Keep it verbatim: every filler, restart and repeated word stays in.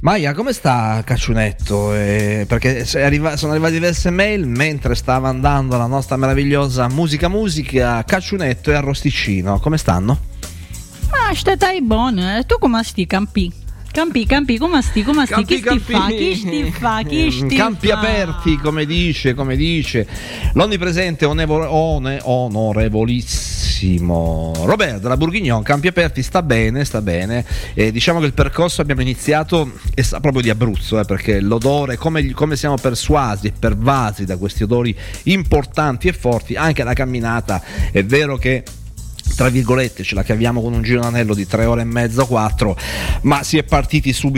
Maia, come sta Cacciunetto? Eh, perché arriva, sono arrivate diverse mail mentre stava andando la nostra meravigliosa musica musica. Cacciunetto e Arrosticino, come stanno? Ma stai buono, tu come sti campi? Campi, campi, come sti, come sti, chi sti fa, chi sti fa, chi sti campi fa? aperti, come dice, come dice l'onnipresente onevo- one- onorevolissimo Robert della Bourguignon. Campi aperti, sta bene, sta bene. E diciamo che il percorso abbiamo iniziato e sa proprio di Abruzzo, eh, perché l'odore, come, come siamo persuasi e pervasi da questi odori importanti e forti, anche la camminata, è vero che tra virgolette ce la caviamo con un giro d'anello di tre ore e mezzo, quattro, ma si è partiti subito